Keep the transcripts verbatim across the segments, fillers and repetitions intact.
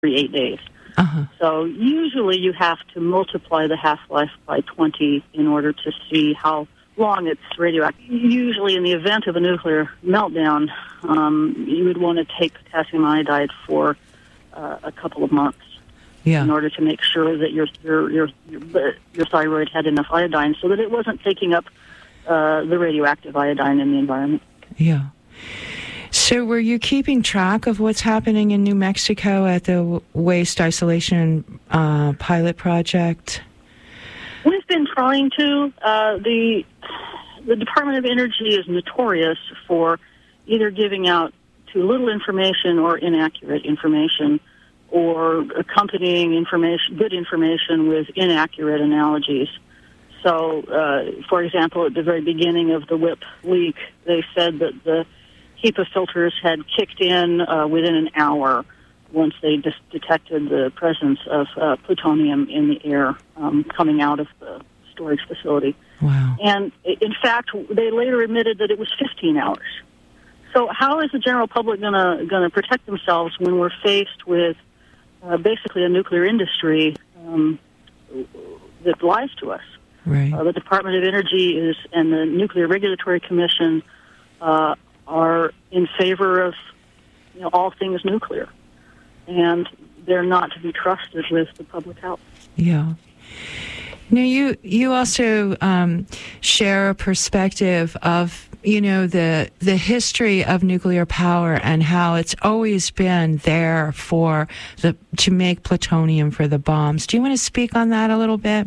every eight days. Uh-huh. So usually you have to multiply the half-life by twenty in order to see how long it's radioactive. Usually in the event of a nuclear meltdown, um, you would want to take potassium iodide for uh, a couple of months yeah. in order to make sure that your, your, your, your, your thyroid had enough iodine so that it wasn't taking up uh, the radioactive iodine in the environment. Yeah. So were you keeping track of what's happening in New Mexico at the Waste Isolation uh, Pilot Project? We've been trying to. Uh, the the Department of Energy is notorious for either giving out too little information or inaccurate information, or accompanying information, good information with inaccurate analogies. So, uh, for example, at the very beginning of the W I P leak, they said that the HEPA filters had kicked in uh, within an hour once they dis- detected the presence of uh, plutonium in the air um, coming out of the storage facility. Wow. And in fact, they later admitted that it was fifteen hours. So how is the general public going to going to protect themselves when we're faced with uh, basically a nuclear industry um, that lies to us? Right. Uh, the Department of Energy is and the Nuclear Regulatory Commission uh, are in favor of you know, all things nuclear, and they're not to be trusted with the public health. Yeah. Now, you you also um, share a perspective of, you know, the the history of nuclear power and how it's always been there for the to make plutonium for the bombs. Do you want to speak on that a little bit?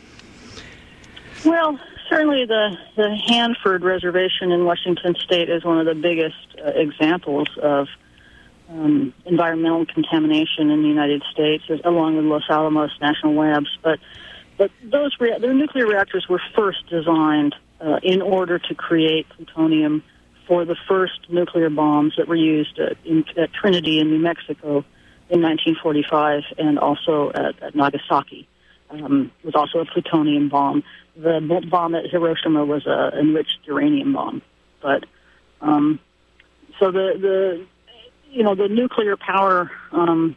Well, certainly the, the Hanford Reservation in Washington State is one of the biggest uh, examples of um, environmental contamination in the United States, along with Los Alamos National Labs. But but those rea- the nuclear reactors were first designed uh, in order to create plutonium for the first nuclear bombs that were used uh, in, at Trinity in New Mexico in nineteen forty-five, and also at, at Nagasaki. Um, it was also a plutonium bomb. The bomb at Hiroshima was an enriched uranium bomb. But um, so the the you know the nuclear power um,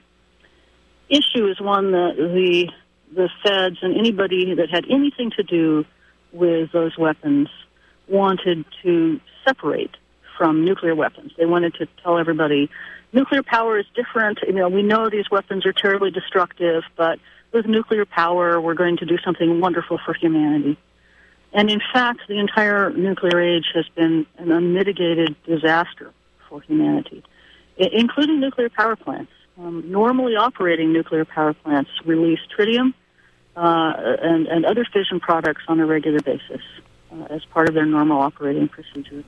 issue is one that the the feds and anybody that had anything to do with those weapons wanted to separate from nuclear weapons. They wanted to tell everybody nuclear power is different. You know, we know these weapons are terribly destructive, but with nuclear power, we're going to do something wonderful for humanity. And in fact, the entire nuclear age has been an unmitigated disaster for humanity, I- including nuclear power plants. Um, normally operating nuclear power plants release tritium uh, and, and other fission products on a regular basis uh, as part of their normal operating procedure.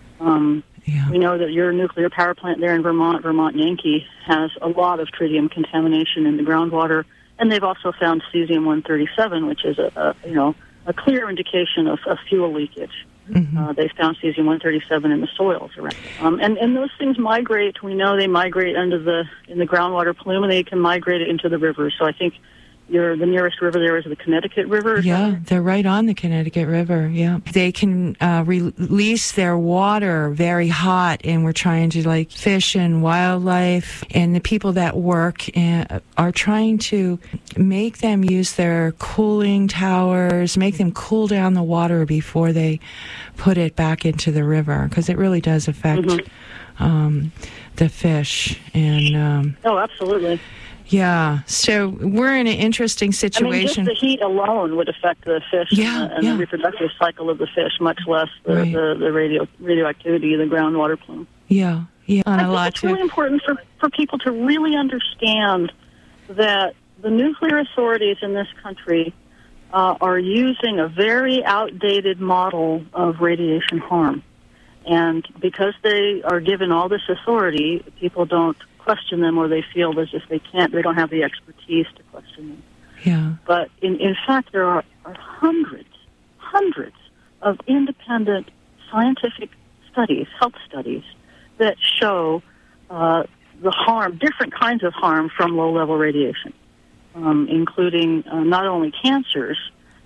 Um, yeah. We know that your nuclear power plant there in Vermont, Vermont Yankee, has a lot of tritium contamination in the groundwater. And they've also found cesium one thirty-seven, which is a, a you know a clear indication of, of fuel leakage. Mm-hmm. Uh, they found cesium one thirty-seven in the soils around. Um, and and those things migrate. We know they migrate under the in the groundwater plume, and they can migrate into the rivers. So I think your the nearest river there is the Connecticut River. Yeah, they're right on the Connecticut River. Yeah, they can uh, release their water very hot, and we're trying to like fish and wildlife, and the people that work in, are trying to make them use their cooling towers, make them cool down the water before they put it back into the river, because it really does affect mm-hmm. um, the fish. And um, oh, absolutely. Yeah, so we're in an interesting situation. I mean, just the heat alone would affect the fish yeah, and, the, and yeah. the reproductive cycle of the fish, much less the, right. the, the radio radioactivity of the groundwater plume. Yeah, yeah. On I a think lot it's to... really important for, for people to really understand that the nuclear authorities in this country uh, are using a very outdated model of radiation harm. And because they are given all this authority, people don't question them, or they feel as if they can't, they don't have the expertise to question them. Yeah. But in, in fact, there are, are hundreds, hundreds of independent scientific studies, health studies, that show uh, the harm, different kinds of harm from low-level radiation, um, including uh, not only cancers,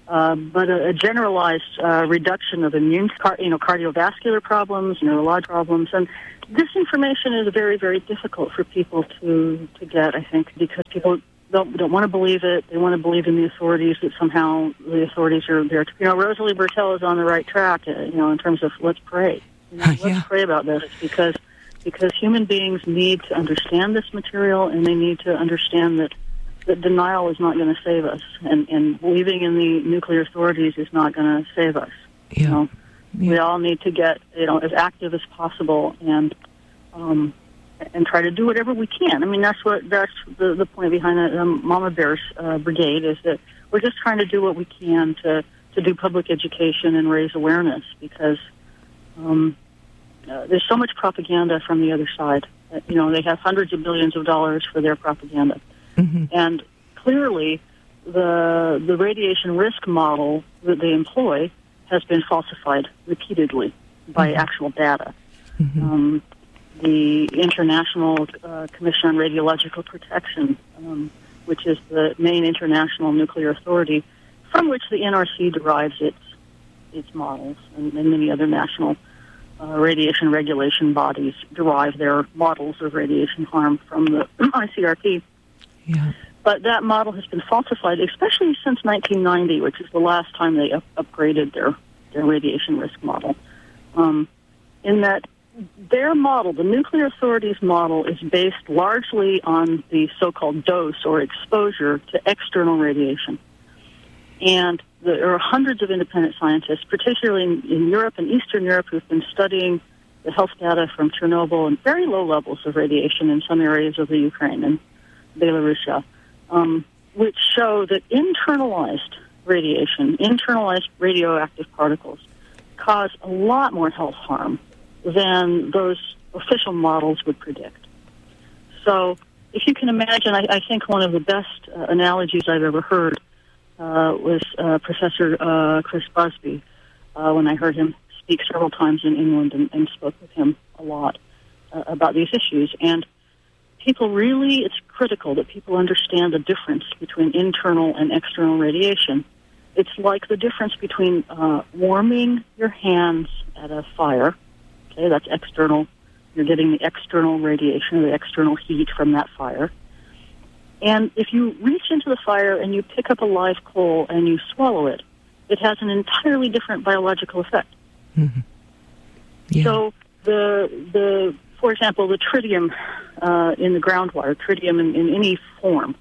Uh, but a, a generalized uh, reduction of immune, car, you know, cardiovascular problems, neurological problems, and this information is very, very difficult for people to to get. I think because people don't don't want to believe it. They want to believe in the authorities that somehow the authorities are there. To, you know, Rosalie Bertell is on the right track. Uh, you know, in terms of let's pray. You know, let's yeah. pray about this because because human beings need to understand this material, and they need to understand that. that denial is not going to save us, and, and believing in the nuclear authorities is not going to save us. Yeah. You know, yeah. We all need to get, you know, as active as possible and um, and try to do whatever we can. I mean, that's what that's the, the point behind the um, Mama Bears uh, Brigade is that we're just trying to do what we can to, to do public education and raise awareness because um, uh, there's so much propaganda from the other side. Uh, you know, they have hundreds of billions of dollars for their propaganda. Mm-hmm. And clearly, the the radiation risk model that they employ has been falsified repeatedly by mm-hmm. actual data. Mm-hmm. Um, the International uh, Commission on Radiological Protection, um, which is the main international nuclear authority from which the N R C derives its its models, and, and many other national uh, radiation regulation bodies derive their models of radiation harm from the I C R P. Yeah. But that model has been falsified, especially since nineteen ninety, which is the last time they up- upgraded their, their radiation risk model. Um, in that their model, the nuclear authorities' model, is based largely on the so-called dose or exposure to external radiation. And there are hundreds of independent scientists, particularly in, in Europe and Eastern Europe, who've been studying the health data from Chernobyl and very low levels of radiation in some areas of the Ukraine and Belarusia, um, which show that internalized radiation, internalized radioactive particles, cause a lot more health harm than those official models would predict. So if you can imagine, I, I think one of the best uh, analogies I've ever heard uh, was uh, Professor uh, Chris Busby, uh, when I heard him speak several times in England and, and spoke with him a lot uh, about these issues. And people really, it's critical that people understand the difference between internal and external radiation. It's like the difference between uh, warming your hands at a fire. Okay, that's external. You're getting the external radiation, the external heat from that fire. And if you reach into the fire and you pick up a live coal and you swallow it, it has an entirely different biological effect. Mm-hmm. Yeah. So the the For example, the tritium uh, in the groundwater, tritium in, in any form.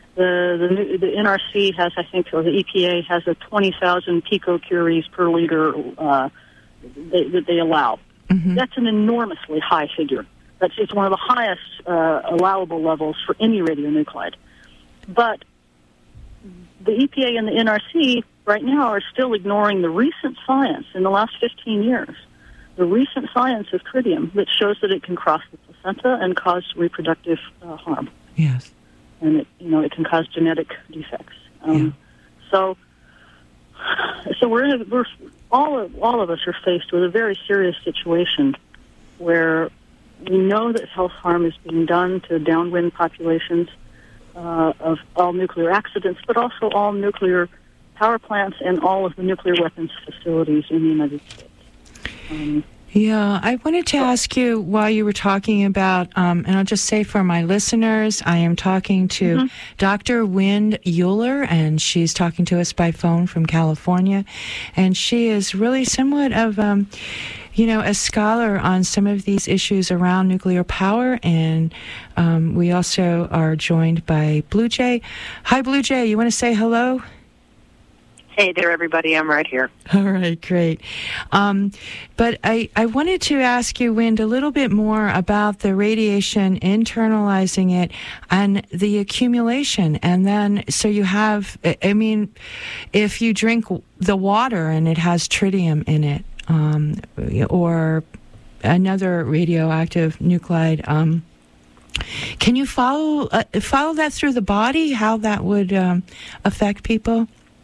The, the the N R C has, I think, or the E P A has a twenty thousand picocuries per liter uh, they, that they allow. Mm-hmm. That's an enormously high figure. That's it's one of the highest uh, allowable levels for any radionuclide. But the E P A and the N R C right now are still ignoring the recent science in the last fifteen years. The recent science of tritium that shows that it can cross the placenta and cause reproductive uh, harm. Yes, and it, you know, it can cause genetic defects. Um, yeah. So, so we're in a, we're all of all of us are faced with a very serious situation where we know that health harm is being done to downwind populations uh, of all nuclear accidents, but also all nuclear power plants and all of the nuclear weapons facilities in the United States. Um, yeah, I wanted to ask you while you were talking about, um, and I'll just say for my listeners, I am talking to mm-hmm. Doctor Wind Euler, and she's talking to us by phone from California, and she is really somewhat of, um, you know, a scholar on some of these issues around nuclear power, and um, we also are joined by Blue Jay. Hi, Blue Jay, you want to say hello? Hey there, everybody. I'm right here. All right, great. Um, but I, I wanted to ask you, Wind, a little bit more about the radiation, internalizing it, and the accumulation. And then, so you have, I mean, if you drink the water and it has tritium in it, um, or another radioactive nuclide, um, can you follow uh, follow that through the body, how that would um, affect people?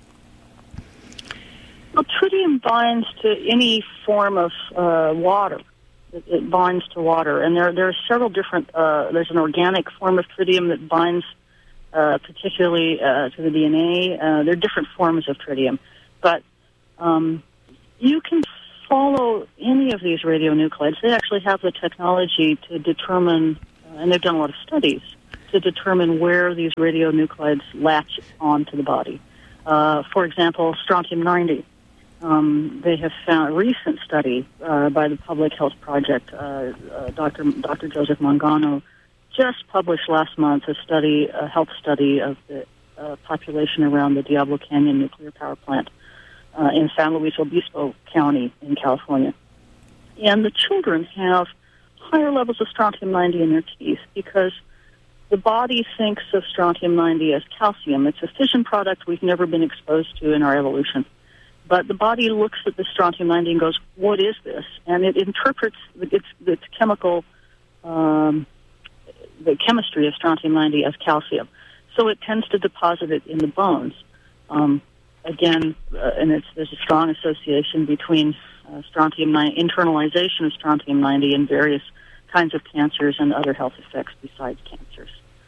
Well, tritium binds to any form of uh, water. It, it binds to water, and there there are several different. Uh, there's an organic form of tritium that binds uh, particularly uh, to the D N A. Uh, there are different forms of tritium. But um, you can follow any of these radionuclides. They actually have the technology to determine, uh, and they've done a lot of studies, to determine where these radionuclides latch onto the body. Uh, for example, strontium ninety. Um, they have found a recent study uh, by the Public Health Project, uh, uh, Doctor Doctor Joseph Mangano, just published last month a study, a health study of the uh, population around the Diablo Canyon nuclear power plant uh, in San Luis Obispo County in California. And the children have higher levels of strontium ninety in their teeth because the body thinks of strontium ninety as calcium. It's a fission product we've never been exposed to in our evolution. But the body looks at the strontium ninety and goes, what is this? And it interprets its, its chemical, um, the chemistry of strontium ninety as calcium. So it tends to deposit it in the bones. Um, again, uh, and it's, there's a strong association between uh, strontium ninety, internalization of strontium ninety and various kinds of cancers and other health effects besides cancers.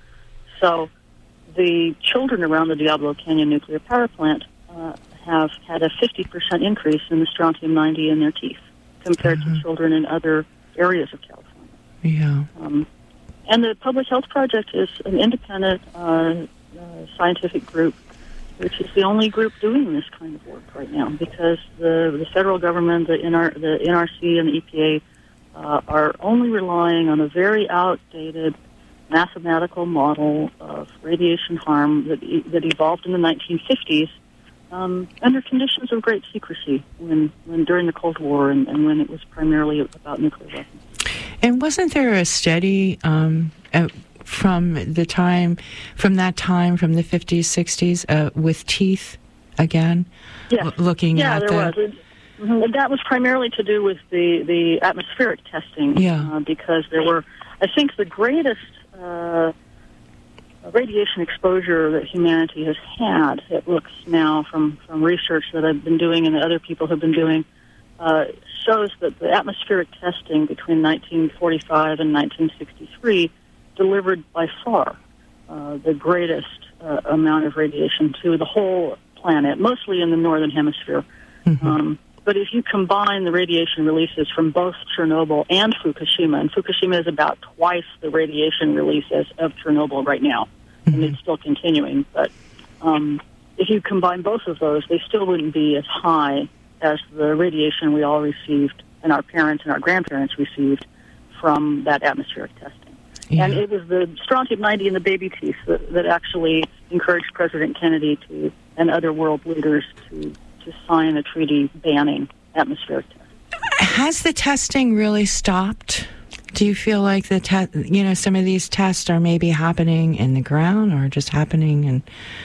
So the children around the Diablo Canyon nuclear power plant uh, have had a fifty percent increase in the strontium ninety in their teeth compared mm-hmm. to children in other areas of California. Yeah. Um, and the Public Health Project is an independent uh, uh, scientific group, which is the only group doing this kind of work right now because the, the federal government, the, N R, the N R C, and the E P A uh, are only relying on a very outdated mathematical model of radiation harm that, e- that evolved in the nineteen fifties Um, under conditions of great secrecy when, when during the Cold War and, and when it was primarily about nuclear weapons. And wasn't there a study um, uh, from the time, from that time, from the fifties, sixties, uh, with teeth again? Yes. L- looking yeah, at there the... was. It, mm-hmm, that was primarily to do with the, the atmospheric testing. Yeah. Uh, because there were, I think, the greatest Uh, radiation exposure that humanity has had, it looks now from, from research that I've been doing and that other people have been doing, uh, shows that the atmospheric testing between nineteen forty-five and nineteen sixty-three delivered by far uh, the greatest uh, amount of radiation to the whole planet, mostly in the northern hemisphere. Mm-hmm. Um, but if you combine the radiation releases from both Chernobyl and Fukushima, and Fukushima is about twice the radiation releases of Chernobyl right now, mm-hmm. and it's still continuing. But um, if you combine both of those, they still wouldn't be as high as the radiation we all received and our parents and our grandparents received from that atmospheric testing. Yeah. And it was the strontium ninety in the baby teeth that, that actually encouraged President Kennedy to and other world leaders to to sign a treaty banning atmospheric tests. Has the testing really stopped? Do you feel like the te- you know some of these tests are maybe happening in the ground or just happening and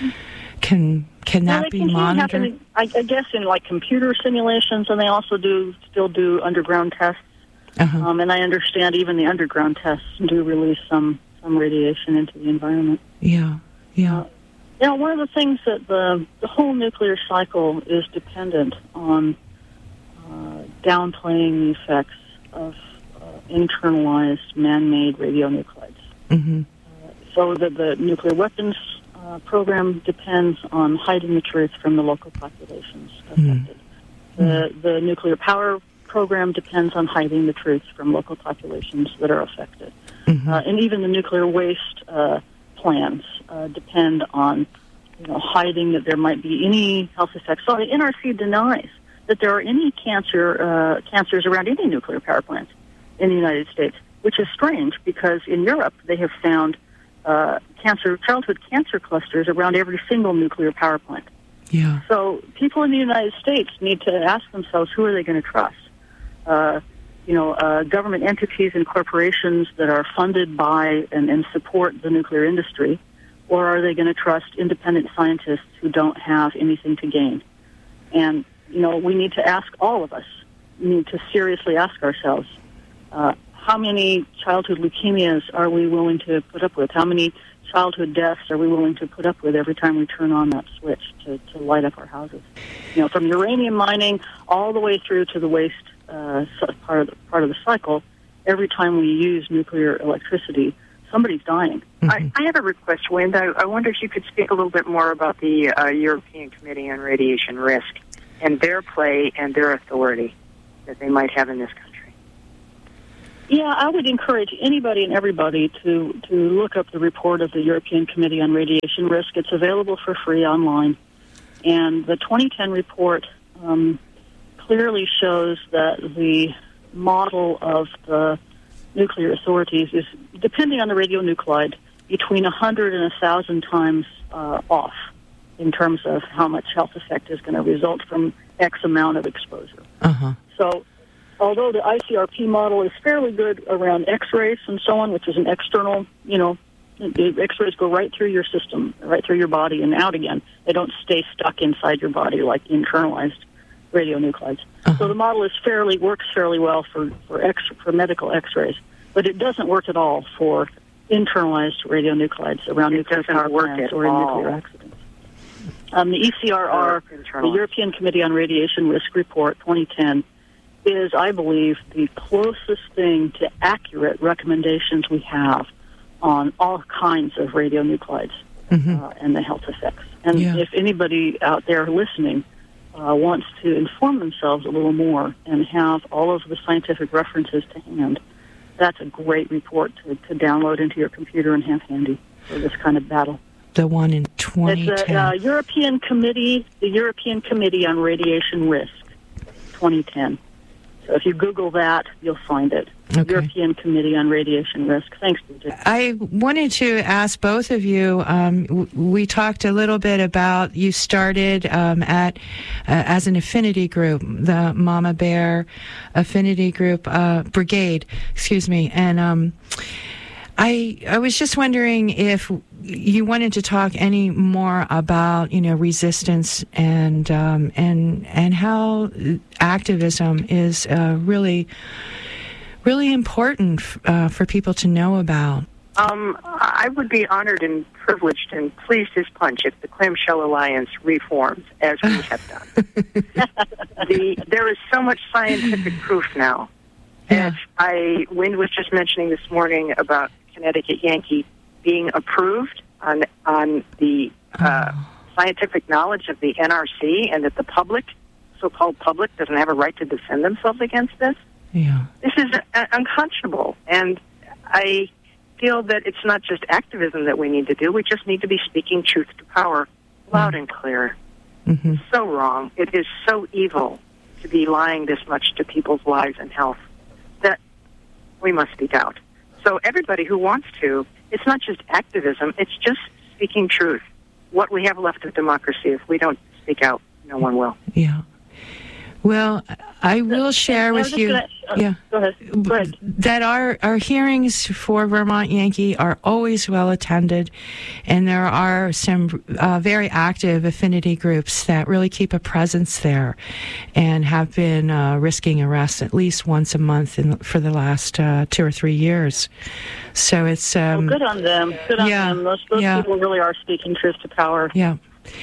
can can well, that be monitored? Happening, I, I guess in like computer simulations, and they also do still do underground tests. Uh-huh. Um, and I understand even the underground tests do release some some radiation into the environment. Yeah, yeah. Uh, You know, one of the things that the, the whole nuclear cycle is dependent on uh, downplaying the effects of uh, internalized man-made radionuclides. Mm-hmm. Uh, so that the nuclear weapons uh, program depends on hiding the truth from the local populations affected. Mm-hmm. The, the nuclear power program depends on hiding the truth from local populations that are affected. Mm-hmm. Uh, and even the nuclear waste uh, plans uh, depend on, you know, hiding that there might be any health effects. So the N R C denies that there are any cancer uh, cancers around any nuclear power plants in the United States, which is strange because in Europe they have found uh, cancer, childhood cancer clusters around every single nuclear power plant. Yeah. So people in the United States need to ask themselves, who are they going to trust? Uh, you know, uh, government entities and corporations that are funded by and, and support the nuclear industry, or are they going to trust independent scientists who don't have anything to gain? And, you know, we need to ask all of us, we need to seriously ask ourselves, uh, how many childhood leukemias are we willing to put up with? How many childhood deaths are we willing to put up with every time we turn on that switch to, to light up our houses? You know, from uranium mining all the way through to the waste Uh, part of the, part of the cycle, every time we use nuclear electricity, somebody's dying. Mm-hmm. I, I have a request, Wind. I, I wonder if you could speak a little bit more about the uh, European Committee on Radiation Risk and their play and their authority that they might have in this country. Yeah, I would encourage anybody and everybody to, to look up the report of the European Committee on Radiation Risk. It's available for free online. And the twenty ten report um, clearly shows that the model of the nuclear authorities is, depending on the radionuclide, between one hundred and one thousand times uh, off in terms of how much health effect is going to result from X amount of exposure. Uh-huh. So although the I C R P model is fairly good around X-rays and so on, which is an external, you know, the X-rays go right through your system, right through your body and out again. They don't stay stuck inside your body like internalized radionuclides. Uh-huh. So the model is fairly works fairly well for for, X, for medical X-rays, but it doesn't work at all for internalized radionuclides around it nuclear power plants or in all. nuclear accidents. Um, the E C R R, the European Committee on Radiation Risk Report twenty ten, is, I believe, the closest thing to accurate recommendations we have on all kinds of radionuclides mm-hmm. uh, and the health effects. And yeah. if anybody out there listening uh, wants to inform themselves a little more and have all of the scientific references to hand, that's a great report to, to download into your computer and have handy for this kind of battle. The one in twenty ten. It's the uh, European Committee, the European Committee on Radiation Risk, twenty ten. So if you Google that, you'll find it. Okay. European Committee on Radiation Risk. Thanks, D J. I wanted to ask both of you, um, w- we talked a little bit about, you started um, at uh, as an affinity group, the Mama Bear Affinity Group, uh, Brigade, excuse me, and um, I I was just wondering if you wanted to talk any more about, you know, resistance and um, and and how activism is uh, really really important uh, for people to know about. Um, I would be honored and privileged and pleased as punch if the Clamshell Alliance reforms, as we have done. the, there is so much scientific proof now. Yeah. As I, Wind was just mentioning this morning about Connecticut Yankee being approved on on the uh, oh. scientific knowledge of the N R C, and that the public, so-called public, doesn't have a right to defend themselves against this. Yeah. This is uh, unconscionable, and I feel that it's not just activism that we need to do. We just need to be speaking truth to power, loud mm. and clear. Mm-hmm. So wrong. It is so evil to be lying this much to people's lives and health that we must speak out. So everybody who wants to, it's not just activism, it's just speaking truth. What we have left of democracy, if we don't speak out, no one will. Yeah. Well, I will share with you gonna, uh, yeah, go ahead. Go ahead. that our, our hearings for Vermont Yankee are always well attended, and there are some uh, very active affinity groups that really keep a presence there and have been uh, risking arrest at least once a month in, for the last uh, two or three years. So it's... Um, well, good on them. Good on yeah, them. Those, those yeah. people really are speaking truth to power. Yeah.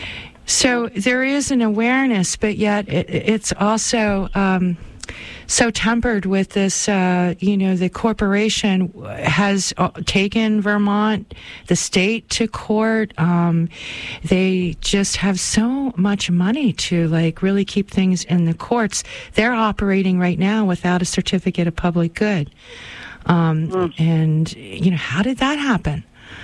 So there is an awareness, but yet it, it's also um, so tempered with this, uh, you know, the corporation has taken Vermont, the state, to court. Um, they just have so much money to, like, really keep things in the courts. They're operating right now without a certificate of public good. Um, mm. And, you know, how did that happen?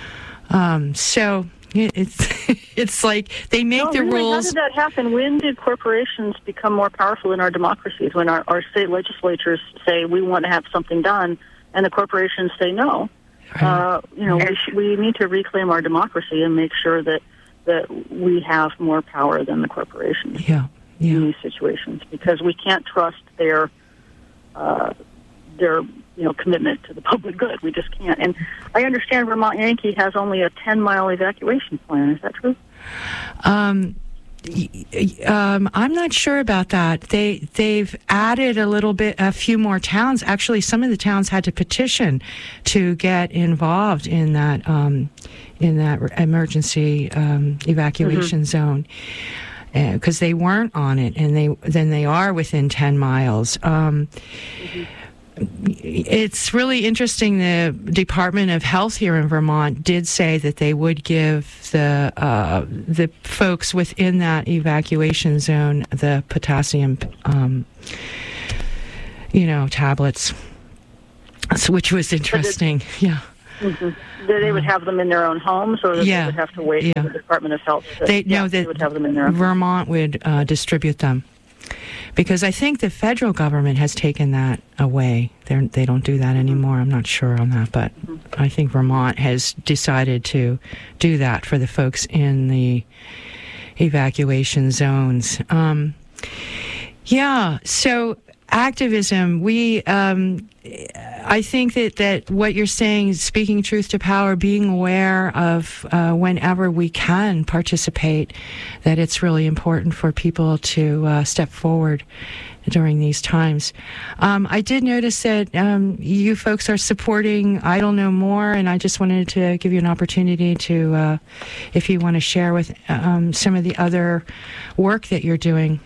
Um, so... It's it's like they make no, the really, rules. How did that happen? When did corporations become more powerful in our democracies? When our, our state legislatures say we want to have something done, and the corporations say no. Right. Uh, you know, we, sh- we need to reclaim our democracy and make sure that that we have more power than the corporations yeah. Yeah. in these situations, because we can't trust their uh, their. you know, commitment to the public good. We just can't. And I understand Vermont Yankee has only a ten-mile evacuation plan. Is that true? Um, um, I'm not sure about that. They, they've added a little bit, a few more towns. Actually, some of the towns had to petition to get involved in that, um, in that emergency um, evacuation mm-hmm. zone. Because uh, they weren't on it, and they then they are within ten miles. Um, mm-hmm. it's really interesting. The Department of Health here in Vermont did say that they would give the uh, the folks within that evacuation zone the potassium, um, you know, tablets, so, which was interesting. It, yeah. Mm-hmm. They would have them in their own homes, or yeah, they would have to wait yeah. for the Department of Health to, they, yeah, no, they would have them in their own Vermont would uh, distribute them. Because I think the federal government has taken that away. They're, they don't do that anymore. I'm not sure on that, but mm-hmm. I think Vermont has decided to do that for the folks in the evacuation zones. Um, yeah, so activism, we... Um, I think that, that what you're saying is speaking truth to power, being aware of uh, whenever we can participate, that it's really important for people to uh, step forward during these times. Um, I did notice that um, you folks are supporting Idle No More, and I just wanted to give you an opportunity to, uh, if you want to share with um, some of the other work that you're doing.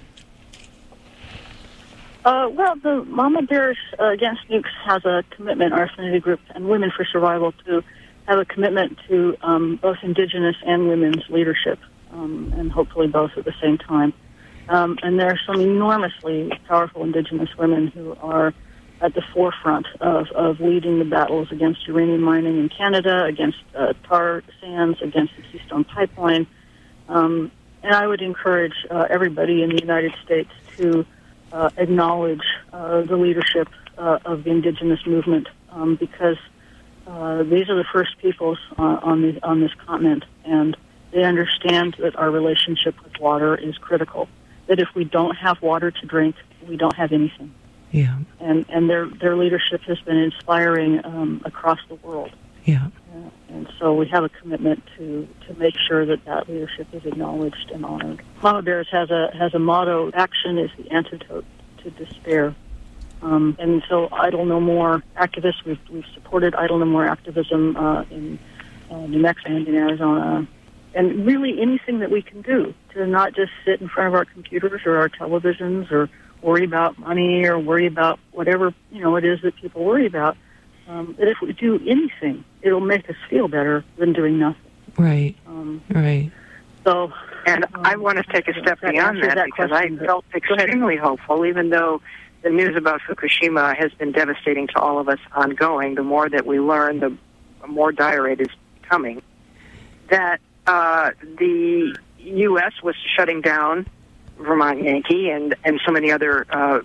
Uh, well, the Mama Bears uh, Against Nukes has a commitment, our affinity group, and Women for Survival, to have a commitment to um, both Indigenous and women's leadership, um, and hopefully both at the same time. Um, and there are some enormously powerful Indigenous women who are at the forefront of, of leading the battles against uranium mining in Canada, against uh, tar sands, against the Keystone Pipeline. Um, and I would encourage uh, everybody in the United States to Uh, acknowledge uh, the leadership uh, of the Indigenous movement, um, because uh, these are the first peoples uh, on the on this continent, and they understand that our relationship with water is critical. That if we don't have water to drink, we don't have anything. Yeah. And and their their leadership has been inspiring um, across the world. Yeah. Uh, and so we have a commitment to, to make sure that that leadership is acknowledged and honored. Mama Bears has a has a motto: "Action is the antidote to despair." Um, and so, Idle No More activists, we've we've supported Idle No More activism uh, in uh, New Mexico and in Arizona, and really anything that we can do to not just sit in front of our computers or our televisions or worry about money or worry about whatever you know it is that people worry about. Um, that if we do anything, it'll make us feel better than doing nothing. Right. Um, right. So, and um, I want to take a step that beyond that, that because question, I felt extremely hopeful, even though the news about Fukushima has been devastating to all of us ongoing. The more that we learn, the more dire it is becoming. That uh, the U S was shutting down Vermont Yankee and, and so many other uh,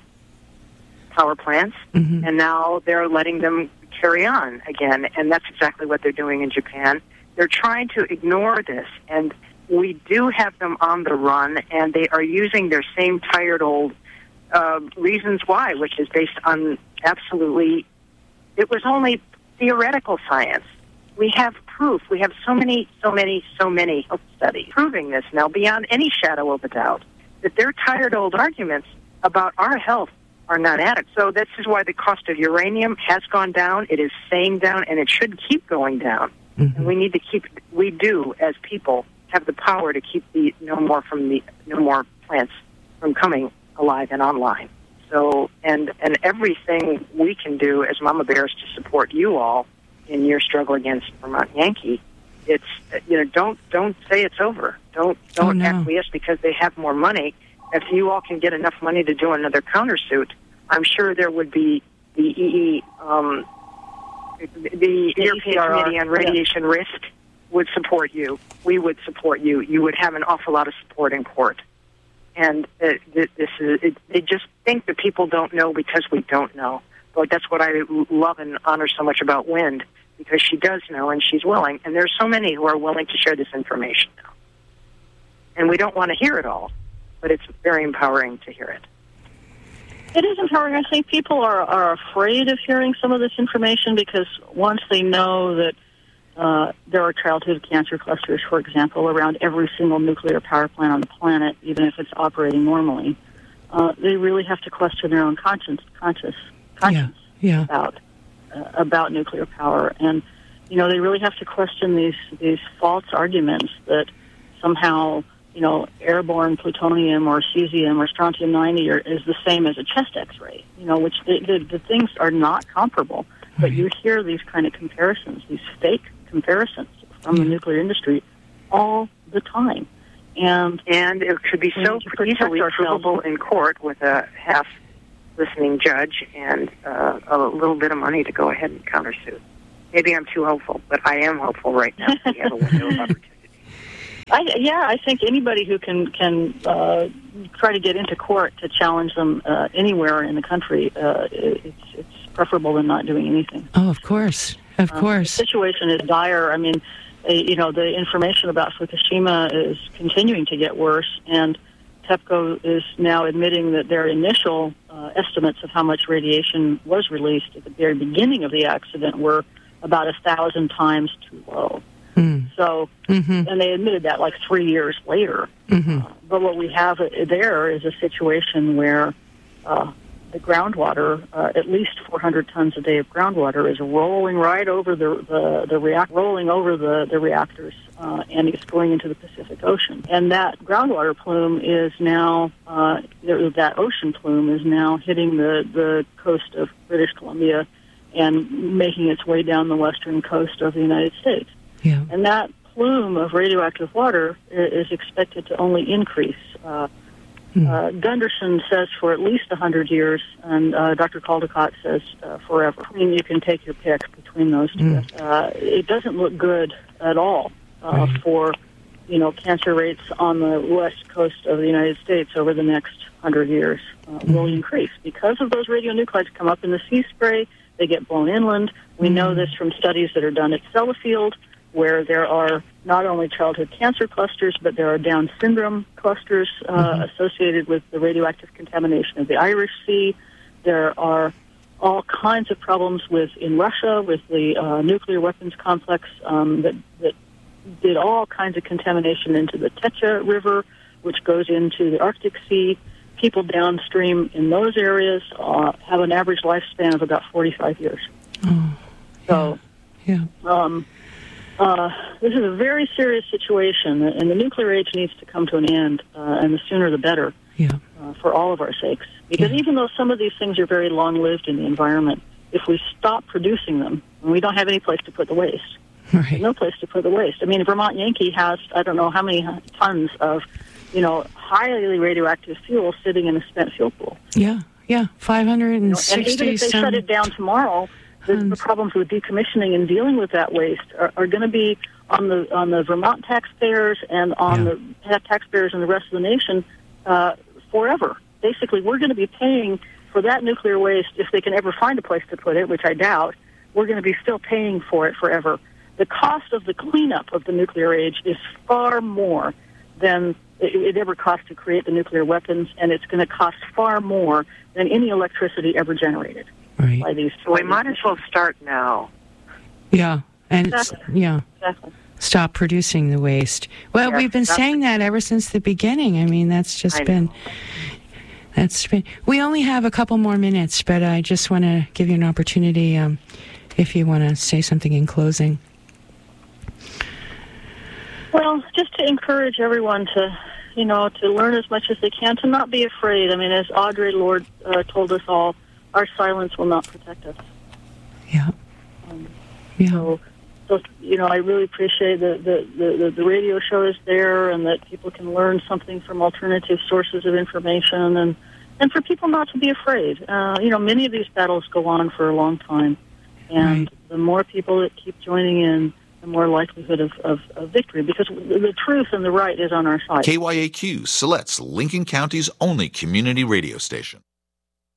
power plants, mm-hmm. and now they're letting them carry on again, and that's exactly what they're doing in Japan. They're trying to ignore this, and we do have them on the run, and they are using their same tired old uh, reasons why, which is based on absolutely, it was only theoretical science. We have proof. We have so many, so many, so many health studies proving this now beyond any shadow of a doubt, that their tired old arguments about our health are not adequate. So this is why the cost of uranium has gone down. It is staying down, and it should keep going down. Mm-hmm. And we need to keep. We do, as people, have the power to keep the no more from the no more plants from coming alive and online. So, and and everything we can do as Mama Bears to support you all in your struggle against Vermont Yankee. It's you know don't don't say it's over. Don't don't oh, no. acquiesce because they have more money. If you all can get enough money to do another countersuit, I'm sure there would be the E E, um, the, the European Committee on Radiation yeah. Risk would support you. We would support you. You would have an awful lot of support in court. And uh, this is, it, they just think that people don't know because we don't know. But that's what I love and honor so much about Wind, because she does know and she's willing. And there's so many who are willing to share this information now. And we don't want to hear it all, but it's very empowering to hear it. It is empowering. I think people are, are afraid of hearing some of this information because once they know that uh, there are childhood cancer clusters, for example, around every single nuclear power plant on the planet, even if it's operating normally, uh, they really have to question their own conscience, conscious, conscience yeah, yeah. about uh, about nuclear power, and you know they really have to question these these false arguments that somehow you know, airborne plutonium or cesium or strontium ninety are, is the same as a chest X-ray, you know, which the, the, the things are not comparable. But you hear these kind of comparisons, these fake comparisons from the nuclear industry all the time. And and it could be so easily provable in court with a half-listening judge and uh, a little bit of money to go ahead and countersue. Maybe I'm too hopeful, but I am hopeful right now. We have a window of opportunity. I, yeah, I think anybody who can can uh, try to get into court to challenge them uh, anywhere in the country, uh, it's, it's preferable than not doing anything. Oh, of course, of uh, course. The situation is dire. I mean, uh, you know, the information about Fukushima is continuing to get worse, and TEPCO is now admitting that their initial uh, estimates of how much radiation was released at the very beginning of the accident were about a thousand times too low. Mm. So, mm-hmm. and they admitted that like three years later. Mm-hmm. Uh, but what we have there is a situation where uh, the groundwater, uh, at least four hundred tons a day of groundwater, is rolling right over the the, the react rolling over the the reactors, uh, and it's going into the Pacific Ocean. And that groundwater plume is now uh, that ocean plume is now hitting the the coast of British Columbia and making its way down the western coast of the United States. Yeah. And that plume of radioactive water is expected to only increase. Uh, mm. uh, Gunderson says for at least one hundred years, and uh, Doctor Caldecott says uh, forever. I mean, you can take your pick between those two. Mm. Uh, it doesn't look good at all uh, right. for, you know, cancer rates on the west coast of the United States over the next one hundred years uh, mm. will increase because of those radionuclides come up in the sea spray. They get blown inland. We mm. know this from studies that are done at Sellafield, where there are not only childhood cancer clusters, but there are Down syndrome clusters uh, mm-hmm. associated with the radioactive contamination of the Irish Sea. There are all kinds of problems with in Russia with the uh, nuclear weapons complex um, that, that did all kinds of contamination into the Techa River, which goes into the Arctic Sea. People downstream in those areas uh, have an average lifespan of about forty-five years. Oh, so, yeah. yeah. Um, Uh, this is a very serious situation, and the nuclear age needs to come to an end, uh, and the sooner the better yeah. uh, for all of our sakes. Because yeah. even though some of these things are very long-lived in the environment, if we stop producing them, and we don't have any place to put the waste, right. there's no place to put the waste. I mean, Vermont Yankee has, I don't know how many tons of, you know, highly radioactive fuel sitting in a spent fuel pool. Yeah, yeah, five hundred sixty. You know, and even if they shut it down tomorrow, The, the problems with decommissioning and dealing with that waste are, are going to be on the on the Vermont taxpayers and on yeah. the taxpayers and the rest of the nation uh, forever. Basically, we're going to be paying for that nuclear waste if they can ever find a place to put it, which I doubt. We're going to be still paying for it forever. The cost of the cleanup of the nuclear age is far more than it, it ever cost to create the nuclear weapons, and it's going to cost far more than any electricity ever generated. Right. By these, so we might as well start now. Yeah, and exactly. yeah, exactly. Stop producing the waste. Well, yes, we've been saying that ever since the beginning. I mean, that's just I been. know. That's been. We only have a couple more minutes, but I just want to give you an opportunity, um, if you want to say something in closing. Well, just to encourage everyone to, you know, to learn as much as they can, to not be afraid. I mean, as Audre Lorde uh, told us all, our silence will not protect us. Yeah. Um, yeah. So, so, you know, I really appreciate that the, the, the radio show is there and that people can learn something from alternative sources of information and, and for people not to be afraid. Uh, you know, many of these battles go on for a long time. And right. the more people that keep joining in, the more likelihood of, of, of victory, because the truth and the right is on our side. K Y A Q, Silet's Lincoln County's only community radio station.